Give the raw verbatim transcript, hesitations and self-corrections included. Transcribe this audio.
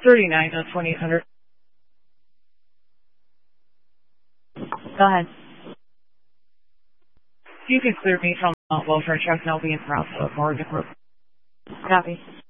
thirty-nine to twenty-eight hundred. Go ahead. You can clear me from uh, welfare check and I'll be in route for more group. Copy.